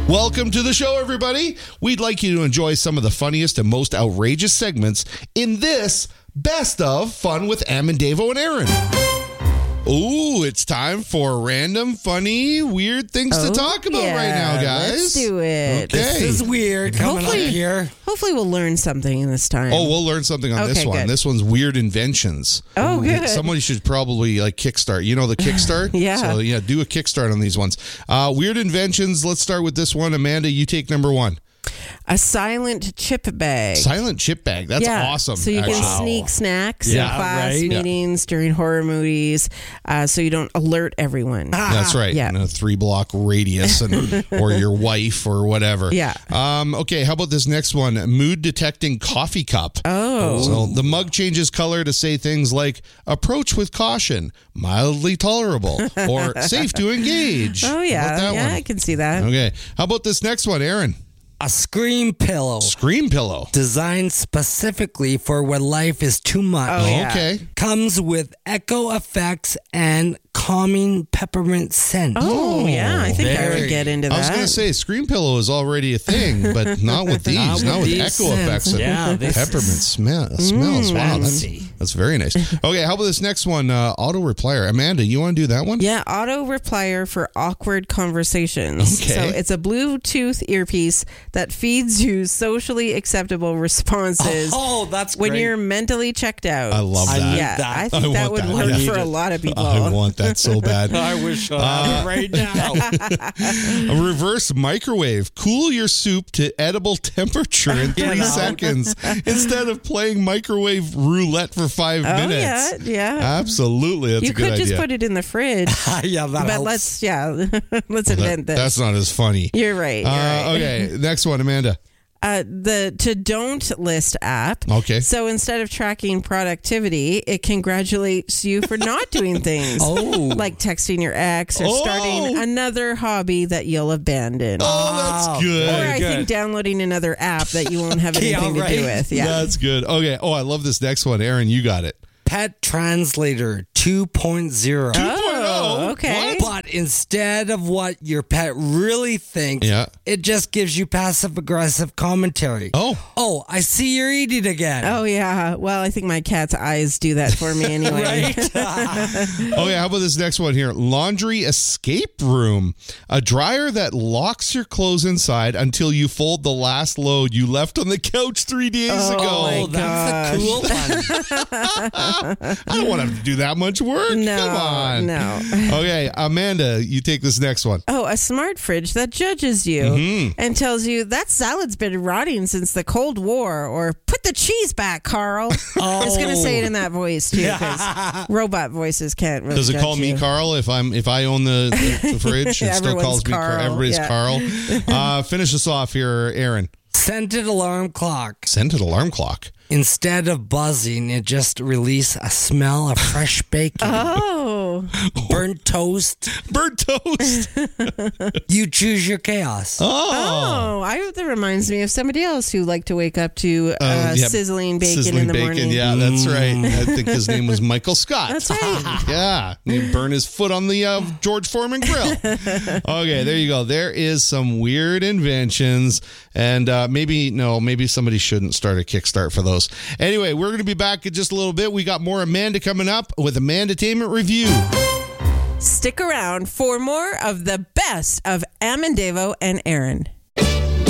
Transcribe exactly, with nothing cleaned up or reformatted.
Welcome to the show, everybody. We'd like you to enjoy some of the funniest and most outrageous segments in this Best of Fun with Am and Davo and Aaron. Ooh, it's time for random, funny, weird things oh, to talk about yeah. right now, guys. Let's do it. Okay. This is weird coming hopefully, up here. Hopefully we'll learn something this time. Oh, we'll learn something on okay, this one. Good. This one's weird inventions. Oh, good. Somebody should probably like kickstart. You know the kickstart? Yeah. So, yeah, do a kickstart on these ones. Uh, weird inventions. Let's start with this one. Amanda, you take number one. A silent chip bag. Silent chip bag. That's yeah. awesome. So you actually. can sneak snacks Yeah, in class right. meetings during horror movies, uh, so you don't alert everyone. That's right. Yeah. In a three block radius, and or your wife or whatever. Yeah. Um, okay. How about this next one? Mood detecting coffee cup. Oh. So the mug changes color to say things like "approach with caution," "mildly tolerable," or "safe to engage." Oh How yeah. about that Yeah, one? I can see that. Okay. How about this next one, Aaron? A scream pillow Scream pillow. designed specifically for when life is too much. Oh, yeah. Okay. Comes with echo effects and calming peppermint scent. Oh, yeah. I think I very- would get into that. I was going to say Scream pillow is already a thing, but not with these. Not with Not with these echo scents. effects and Yeah, this peppermint is- smell, smells. Wow, that's, fancy. that's very nice. Okay, how about this next one? Uh, auto replier. Amanda, you want to do that one? Yeah, auto replier for awkward conversations. Okay. So it's a Bluetooth earpiece that feeds you socially acceptable responses Oh, that's when great. you're mentally checked out. I love I that. need yeah, that. I think I that want would that. I work need for a it. lot of people. I want that so bad. I wish I had it right now. A reverse microwave. Cool your soup to edible temperature in three You know. seconds instead of playing microwave roulette for five Oh, minutes. yeah, yeah. Absolutely. That's you a good could just idea. put it in the fridge. yeah, that but helps. let's, yeah, let's That- invent this. that's not as funny. You're right. You're Uh, right. okay, next one, Amanda. Uh, the to don't list app. Okay. So instead of tracking productivity, it congratulates you for not doing things. Oh. Like texting your ex or Oh. starting another hobby that you'll abandon. Oh, that's Wow. good. or I good. think downloading another app that you won't have Yeah, anything to do right. with. Yeah. That's good. Okay. Oh, I love this next one. Aaron, you got it. Pet Translator two point oh. Oh, okay. But instead of what your pet really thinks, Yeah. it just gives you passive aggressive commentary. Oh. Oh, I see you're eating again. Oh, yeah. Well, I think my cat's eyes do that for me anyway. Right? Okay, how about this next one here? Laundry escape room. A dryer that locks your clothes inside until you fold the last load you left on the couch three days Oh, ago. my Oh, that's a cool one. I don't want to have to do that much work. No, Come on. no. Okay, Amanda, you take this next one. Oh, a smart fridge that judges you Mm-hmm. and tells you that salad's been rotting since the Cold War, or put the cheese back, Carl. Oh. It's going to say it in that voice too, because robot voices can't really. Does it judge call me you. Carl if I'm if I own the, the, the fridge? It still Everyone's calls me Carl. Carl, Everybody's yeah. Carl. Uh, finish us off here, Aaron. Scented alarm clock. Scented alarm clock. Instead of buzzing, it just release a smell of fresh bacon, Oh, burnt toast. Bird toast. You choose your chaos. Oh. oh! I, that reminds me of somebody else who liked to wake up to uh, Uh, yeah, sizzling bacon Sizzling in the bacon. morning. Yeah, that's right. I think his name was Michael Scott. That's right. Yeah, he burned his foot on the uh, George Foreman grill. Okay, there you go. There is some weird inventions, and uh, maybe no, maybe somebody shouldn't start a Kickstart for those. Anyway, we're going to be back in just a little bit. We got more Amanda coming up with Amandatainment Review. Stick around for more of the best of Am and Davo and Aaron.